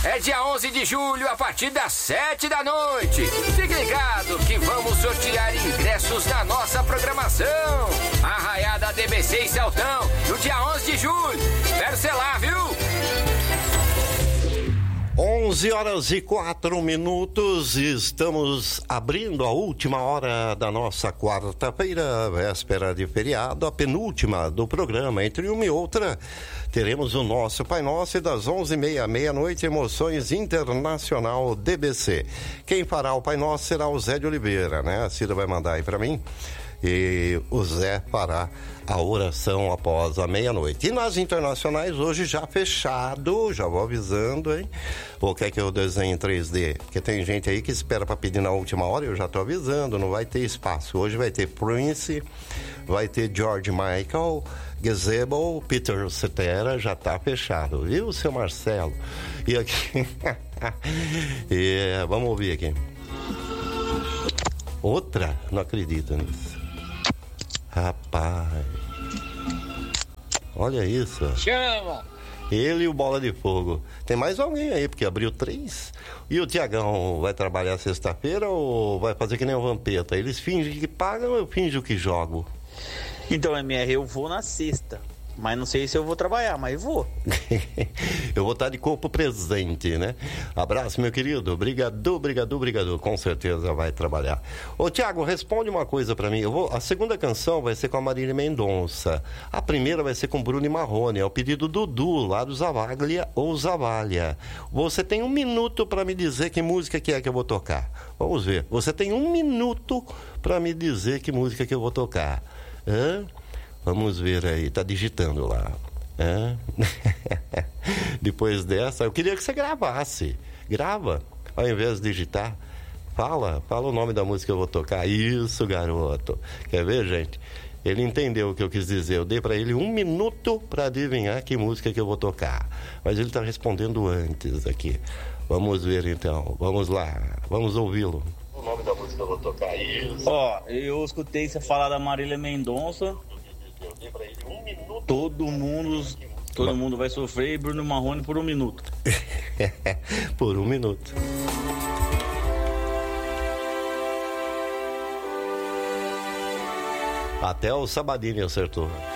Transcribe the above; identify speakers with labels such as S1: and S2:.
S1: É dia 11 de julho, a partir das 7 da noite. Fique ligado que vamos sortear ingressos na nossa programação. Arraiada DBC e Celtão, no dia 11 de julho. Espero ser lá, viu?
S2: 11h04, estamos abrindo a última hora da nossa quarta-feira, véspera de feriado, a penúltima do programa. Entre uma e outra, teremos o nosso Pai Nosso e das 11h30 à meia-noite, Emoções Internacional DBC. Quem fará o Pai Nosso será o Zé de Oliveira, né? A Cida vai mandar aí pra mim. E o Zé fará a oração após a meia-noite. E nas internacionais, hoje já fechado, já vou avisando, hein? Ou quer que eu desenhe em 3D? Porque tem gente aí que espera para pedir na última hora, eu já tô avisando, não vai ter espaço. Hoje vai ter Prince, vai ter George Michael, Gazebo, Peter Cetera, já tá fechado, viu, seu Marcelo? E aqui... vamos ouvir aqui. Outra? Não acredito nisso. Rapaz, olha isso.
S3: Chama!
S2: Ele e o Bola de Fogo. Tem mais alguém aí, porque abriu 3. E o Tiagão vai trabalhar sexta-feira ou vai fazer que nem o Vampeta? Eles fingem que pagam ou eu finjo que jogo?
S4: Então, MR, eu vou na sexta. Mas não sei se eu vou trabalhar, mas vou.
S2: Eu vou estar de corpo presente, né? Abraço, meu querido. Obrigado. Com certeza vai trabalhar. Ô, Tiago, responde uma coisa pra mim. A segunda canção vai ser com a Marília Mendonça. A primeira vai ser com Bruno e Marrone. É o pedido do Dudu, lá do Zavaglia ou Zavalha. Você tem 1 minuto pra me dizer que música que é que eu vou tocar. Vamos ver. Você tem 1 minuto pra me dizer que música que eu vou tocar. Hã? Vamos ver aí, tá digitando lá. Depois dessa, eu queria que você gravasse. Grava, ao invés de digitar. Fala o nome da música que eu vou tocar. Isso, garoto. Quer ver, gente? Ele entendeu o que eu quis dizer. Eu dei pra ele 1 minuto pra adivinhar que música que eu vou tocar. Mas ele tá respondendo antes aqui. Vamos ver então. Vamos lá. Vamos ouvi-lo. O nome da música que eu vou tocar. Isso.
S4: Ó, eu escutei você falar da Marília Mendonça. Todo mundo vai sofrer e Bruno Marrone por 1 minuto.
S2: Por 1 minuto. Até o Sabadini acertou.